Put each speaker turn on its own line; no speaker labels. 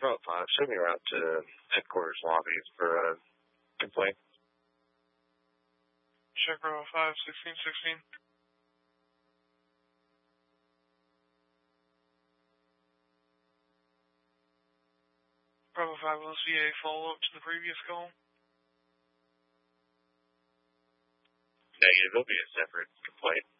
Bravo 5, send me around to headquarters lobby for a complaint.
Check Bravo 5, 1616. Bravo 5, will this be a follow-up to the previous call?
Negative, it'll be a separate complaint.